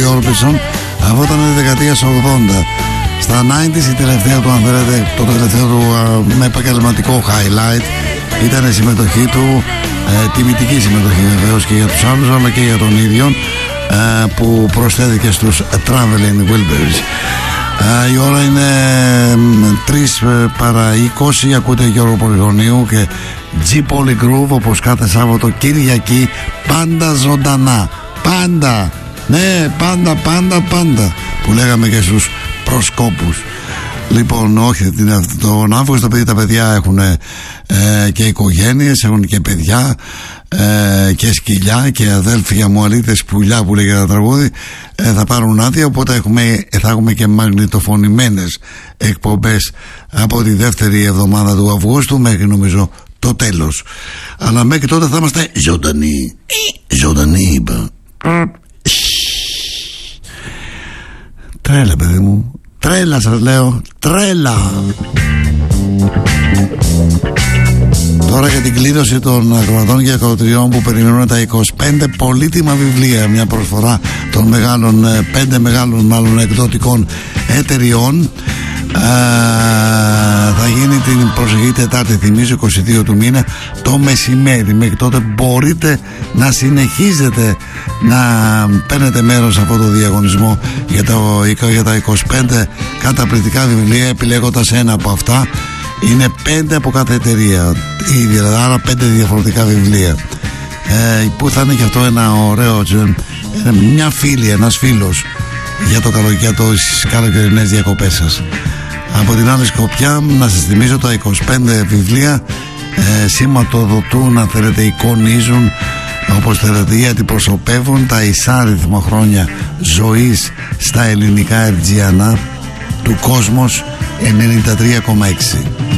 Orbison. Αυτό ήταν η δεκαετία 80. Στα 90's η τελευταία του, αν θέλετε, το τελευταίο του με επαγγελματικό highlight ήταν η συμμετοχή του, τιμητική συμμετοχή βεβαίως και για τους άλλους αλλά και για τον ίδιο, που προσθέθηκε στους Traveling Wilburys. Η ώρα είναι 3 παρά 20. Ακούτε Γιώργο Πολυγωνίου και G Polygroove, όπως κάθε Σάββατο Κυριακή, πάντα ζωντανά. Πάντα, ναι, πάντα που λέγαμε και στους προσκόπους. Λοιπόν, όχι, τον Αύγουστο τα παιδιά έχουν και οικογένειες, έχουν και παιδιά, και σκυλιά και αδέλφια μου αλήτες πουλιά που λέγεται ένα τραγούδι, θα πάρουν άδεια, οπότε θα έχουμε και μαγνητοφωνημένες εκπομπές από τη δεύτερη εβδομάδα του Αυγούστου μέχρι νομίζω το τέλος, αλλά μέχρι τότε θα είμαστε ζωντανοί είπα. Τρέλα παιδί μου, τρέλα σας λέω, τρέλα. Τώρα για την κλήρωση των ακροατών και ακροατριών που περιμένουν τα 25 πολύτιμα βιβλία, μια προσφορά των μεγάλων, 5 μεγάλων μάλλον εκδοτικών εταιριών, θα γίνει την προσεχή Τετάρτη, θυμίζω 22 του μήνα το μεσημέρι. Μέχρι τότε μπορείτε να συνεχίζετε να παίρνετε μέρος σε αυτό το διαγωνισμό για τα 25 καταπληκτικά βιβλία, επιλέγοντας ένα από αυτά. Είναι 5 από κάθε εταιρεία, άρα 5 διαφορετικά βιβλία, που θα είναι και αυτό ένα ωραίο, μια φίλη, ένας φίλος για το τις καλοκαιρινές διακοπές σας. Από την άλλη σκοπιά να σας θυμίζω τα 25 βιβλία σηματοδοτούν, αν θέλετε, εικονίζουν, όπως θέλετε, ή αντιπροσωπεύουν τα εισάριθμα χρόνια ζωής στα ελληνικά Ερτζιανά του Κόσμος 93,6.